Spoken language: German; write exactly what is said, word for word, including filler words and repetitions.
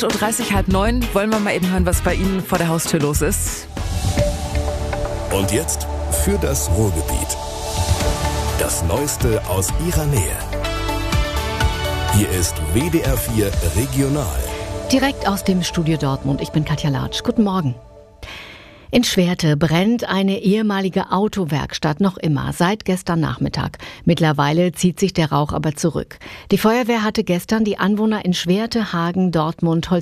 acht Uhr dreißig, halb neun. Wollen wir mal eben hören, was bei Ihnen vor der Haustür los ist? Und jetzt für das Ruhrgebiet. Das Neueste aus Ihrer Nähe. Hier ist W D R vier Regional. Direkt aus dem Studio Dortmund. Ich bin Katja Latsch. Guten Morgen. In Schwerte brennt eine ehemalige Autowerkstatt noch immer, seit gestern Nachmittag. Mittlerweile zieht sich der Rauch aber zurück. Die Feuerwehr hatte gestern die Anwohner in Schwerte, Hagen, Dortmund,